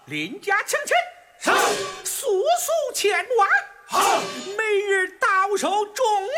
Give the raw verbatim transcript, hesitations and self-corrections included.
邻家请亲， 是， 速速前往。 好， 每日到手重